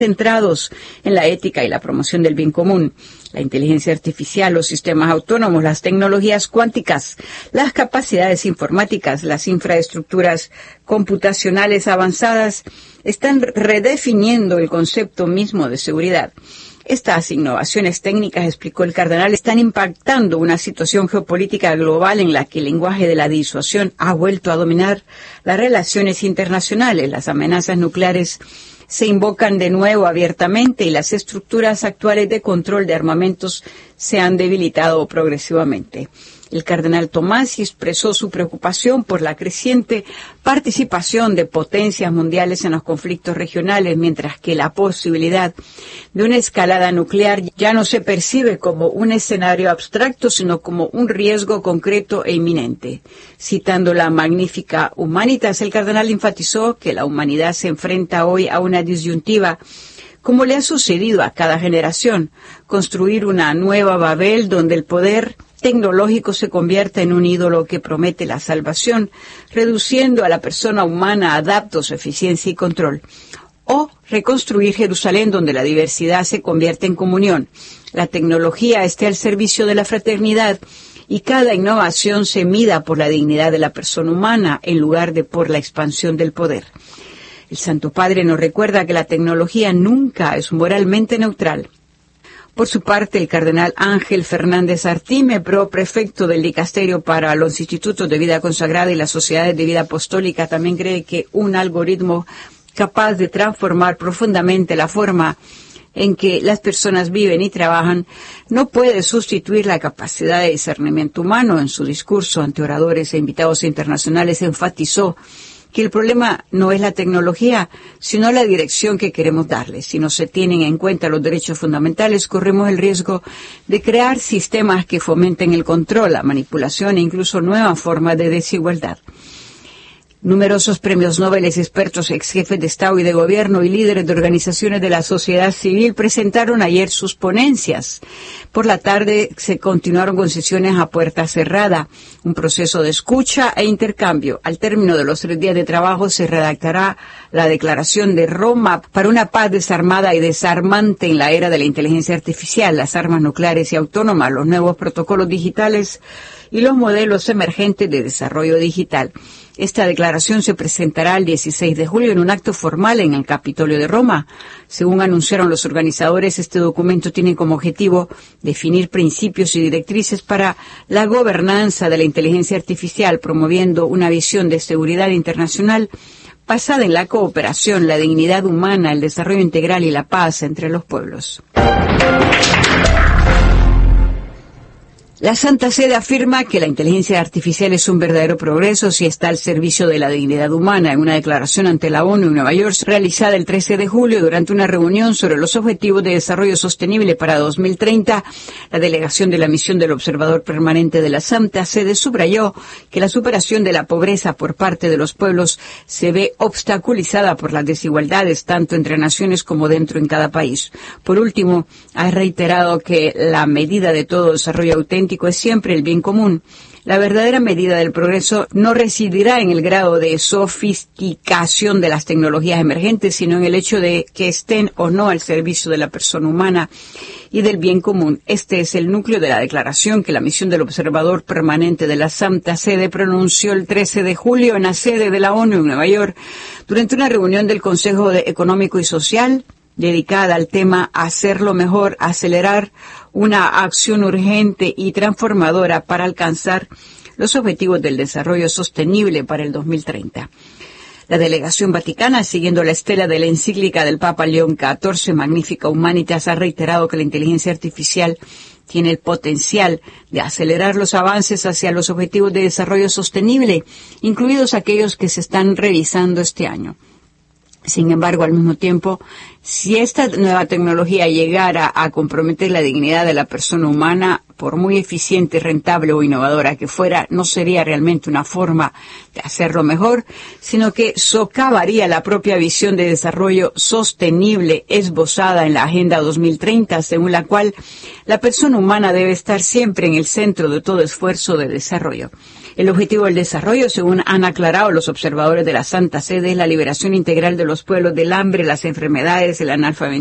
centrados en la ética y la promoción del bien común. La inteligencia artificial, los sistemas autónomos, las tecnologías cuánticas, las capacidades informáticas, las infraestructuras computacionales avanzadas están redefiniendo el concepto mismo de seguridad. Estas innovaciones técnicas, explicó el cardenal, están impactando una situación geopolítica global en la que el lenguaje de la disuasión ha vuelto a dominar las relaciones internacionales. Las amenazas nucleares se invocan de nuevo abiertamente y las estructuras actuales de control de armamentos se han debilitado progresivamente. El cardenal Tomasi expresó su preocupación por la creciente participación de potencias mundiales en los conflictos regionales, mientras que la posibilidad de una escalada nuclear ya no se percibe como un escenario abstracto, sino como un riesgo concreto e inminente. Citando la Magnificat Humanitas, el cardenal enfatizó que la humanidad se enfrenta hoy a una disyuntiva, como le ha sucedido a cada generación: construir una nueva Babel donde el poder tecnológico se convierta en un ídolo que promete la salvación, reduciendo a la persona humana a adaptos, eficiencia y control. O reconstruir Jerusalén donde la diversidad se convierte en comunión. La tecnología esté al servicio de la fraternidad y cada innovación se mida por la dignidad de la persona humana en lugar de por la expansión del poder. El Santo Padre nos recuerda que la tecnología nunca es moralmente neutral. Por su parte, el cardenal Ángel Fernández Artime, prefecto del Dicasterio para los Institutos de Vida Consagrada y las Sociedades de Vida Apostólica, también cree que un algoritmo capaz de transformar profundamente la forma en que las personas viven y trabajan no puede sustituir la capacidad de discernimiento humano. En su discurso ante oradores e invitados internacionales enfatizó que el problema no es la tecnología, sino la dirección que queremos darle. Si no se tienen en cuenta los derechos fundamentales, corremos el riesgo de crear sistemas que fomenten el control, la manipulación e incluso nuevas formas de desigualdad. Numerosos premios Nobel, expertos, ex jefes de Estado y de Gobierno y líderes de organizaciones de la sociedad civil presentaron ayer sus ponencias. Por la tarde se continuaron con sesiones a puerta cerrada, un proceso de escucha e intercambio. Al término de los 3 días de trabajo se redactará la Declaración de Roma para una paz desarmada y desarmante en la era de la inteligencia artificial, las armas nucleares y autónomas, los nuevos protocolos digitales y los modelos emergentes de desarrollo digital. Esta declaración se presentará el 16 de julio en un acto formal en el Capitolio de Roma. Según anunciaron los organizadores, este documento tiene como objetivo definir principios y directrices para la gobernanza de la inteligencia artificial, promoviendo una visión de seguridad internacional basada en la cooperación, la dignidad humana, el desarrollo integral y la paz entre los pueblos. La Santa Sede afirma que la inteligencia artificial es un verdadero progreso si está al servicio de la dignidad humana. En una declaración ante la ONU en Nueva York, realizada el 13 de julio durante una reunión sobre los Objetivos de Desarrollo Sostenible para 2030, la delegación de la misión del Observador Permanente de la Santa Sede subrayó que la superación de la pobreza por parte de los pueblos se ve obstaculizada por las desigualdades, tanto entre naciones como dentro en cada país. Por último, ha reiterado que la medida de todo desarrollo auténtico es siempre el bien común. La verdadera medida del progreso no residirá en el grado de sofisticación de las tecnologías emergentes, sino en el hecho de que estén o no al servicio de la persona humana y del bien común. Este es el núcleo de la declaración que la misión del Observador Permanente de la Santa Sede pronunció el 13 de julio en la sede de la ONU en Nueva York durante una reunión del Consejo Económico y Social dedicada al tema Hacerlo Mejor, acelerar una acción urgente y transformadora para alcanzar los objetivos del desarrollo sostenible para el 2030. La delegación vaticana, siguiendo la estela de la encíclica del Papa León XIV, Magnificat Humanitas, ha reiterado que la inteligencia artificial tiene el potencial de acelerar los avances hacia los objetivos de desarrollo sostenible, incluidos aquellos que se están revisando este año. Sin embargo, al mismo tiempo, si esta nueva tecnología llegara a comprometer la dignidad de la persona humana, por muy eficiente, rentable o innovadora que fuera, no sería realmente una forma de hacerlo mejor, sino que socavaría la propia visión de desarrollo sostenible esbozada en la Agenda 2030, según la cual la persona humana debe estar siempre en el centro de todo esfuerzo de desarrollo. El objetivo del desarrollo, según han aclarado los observadores de la Santa Sede, es la liberación integral de los pueblos del hambre, las enfermedades, el analfabetismo